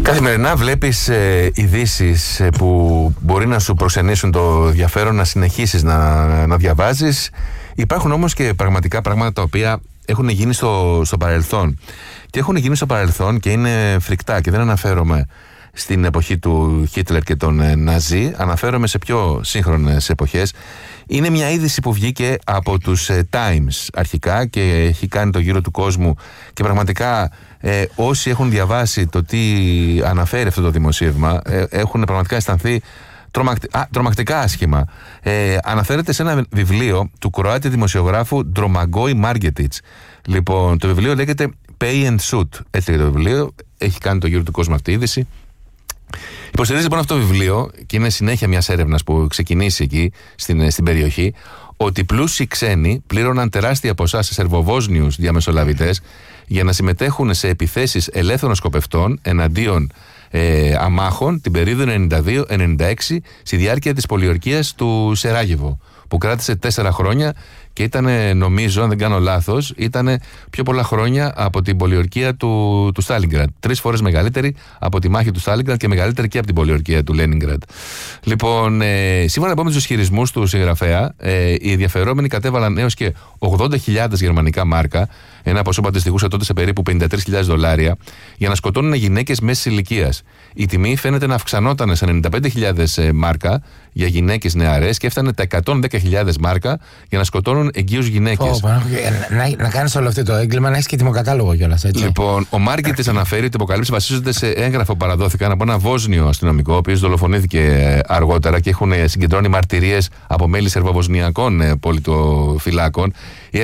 Καθημερινά βλέπεις ειδήσεις που μπορεί να σου προξενήσουν το ενδιαφέρον να συνεχίσεις να διαβάζεις. Υπάρχουν όμως και πραγματικά πράγματα τα οποία έχουν γίνει στο παρελθόν. Και έχουν γίνει στο παρελθόν και είναι φρικτά, και δεν αναφέρομαι στην εποχή του Χίτλερ και των Ναζί, αναφέρομαι σε πιο σύγχρονες εποχές. Είναι μια είδηση που βγήκε από τους Times αρχικά και έχει κάνει το γύρο του κόσμου, και πραγματικά όσοι έχουν διαβάσει το τι αναφέρει αυτό το δημοσίευμα έχουν πραγματικά αισθανθεί τρομακτικά άσχημα. Αναφέρεται σε ένα βιβλίο του Κροάτη δημοσιογράφου Ντρομαγκόη Μάργκετιτς. Λοιπόν, το βιβλίο λέγεται Pay and Shoot. Έτσι λέγεται το βιβλίο. Έχει κάνει το γύρο του κόσμου αυτή η είδηση. Υποστηρίζει λοιπόν αυτό το βιβλίο, και είναι συνέχεια μιας έρευνας που ξεκινήσει εκεί στην περιοχή, ότι πλούσιοι ξένοι πλήρωναν τεράστια ποσά σε Σερβοβόσνιους διαμεσολαβητές για να συμμετέχουν σε επιθέσεις ελεύθερων σκοπευτών εναντίον αμάχων την περίοδο 92-96 στη διάρκεια της πολιορκίας του Σεράγεβο, που κράτησε 4 χρόνια και ήταν, νομίζω, αν δεν κάνω λάθος, ήταν πιο πολλά χρόνια από την πολιορκία του Στάλινγκραντ. 3 φορές μεγαλύτερη από τη μάχη του Στάλινγκραντ και μεγαλύτερη και από την πολιορκία του Λένινγκραντ. Λοιπόν, σύμφωνα λοιπόν με τους ισχυρισμούς του συγγραφέα, οι ενδιαφερόμενοι κατέβαλαν έως και 80.000 γερμανικά μάρκα, ένα ποσό που αντιστοιχούσε τότε σε περίπου $53.000, για να σκοτώνουν γυναίκες μέσης ηλικίας. Η τιμή φαίνεται να αυξανόταν σε 95.000 μάρκα για γυναίκες νεαρές και έφτανε τα 110.000 μάρκα για να σκοτώνουν εγγύους γυναίκες. Να κάνεις όλο αυτό το έγκλημα, να έχεις και τιμοκατάλογο κιόλας, έτσι. Λοιπόν, ο Μάργκετιτς αναφέρει ότι οι αποκαλύψεις βασίζονται σε έγγραφα που παραδόθηκαν από ένα Βόσνιο αστυνομικό, ο οποίος δολοφονήθηκε αργότερα, και έχουν συγκεντρώνει μαρτυρίες από μέλη σερβοβοσνιακών πολιτοφυλάκων.